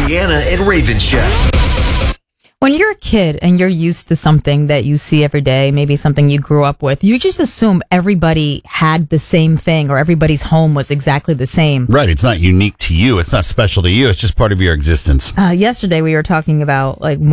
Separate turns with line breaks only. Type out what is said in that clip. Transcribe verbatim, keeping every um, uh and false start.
Deanna and Raven Show.
When you're a kid and you're used to something that you see every day, maybe something you grew up with, you just assume everybody had the same thing or everybody's home was exactly the same.
Right. It's not unique to you. It's not special to you. It's just part of your existence.
Uh, yesterday we were talking about like